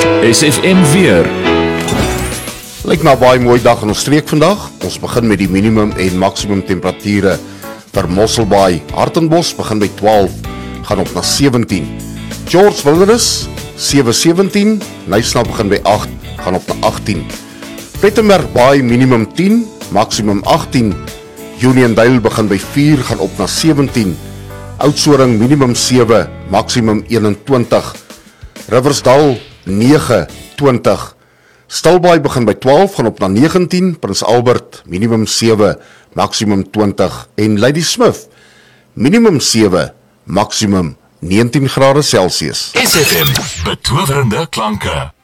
SFM weer. Lyk na 'n baie mooi dag in ons streek vandag. Ons begin met die minimum en maksimum temperature. Vir Mosselbaai, Hartenbos begin by 12, gaan op na 17. George Wilderness 7:17, Nysna begin by 8, gaan op na 18. Plettenberg Baai minimum 10, maksimum 18. Uniondale begin by 4, gaan op na 17. Oudtshoorn minimum 7, maksimum 21. Riversdal 9, 20. Stilbaai begin by 12, gaan op na 19. Prins Albert minimum 7, maksimum 20. En Ladysmith minimum 7, maksimum 19 grade Celsius. SFM, betowerende klanke.